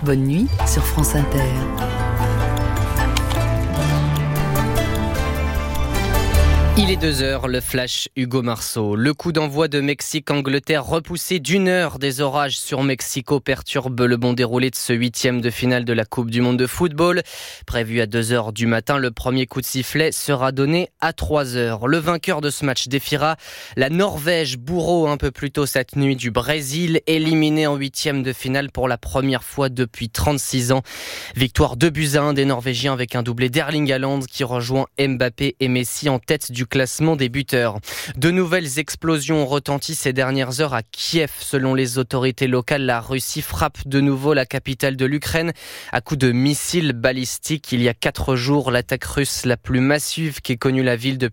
Bonne nuit sur France Inter. Il est 2h, le flash Hugo Marceau. Le coup d'envoi de Mexique-Angleterre repoussé d'1 heure. Des orages sur Mexico perturbent le bon déroulé de ce 8e de finale de la Coupe du Monde de football. Prévu à 2h du matin, le premier coup de sifflet sera donné à 3h. Le vainqueur de ce match défiera la Norvège, bourreau un peu plus tôt cette nuit du Brésil, éliminé en 8e de finale pour la première fois depuis 36 ans. Victoire 2-1 des Norvégiens avec un doublé d'Erling Haaland qui rejoint Mbappé et Messi en tête du classement des buteurs. De nouvelles explosions ont retenti ces dernières heures à Kiev. Selon les autorités locales, la Russie frappe de nouveau la capitale de l'Ukraine à coups de missiles balistiques. Il y a 4 jours, l'attaque russe la plus massive qu'ait connue la ville depuis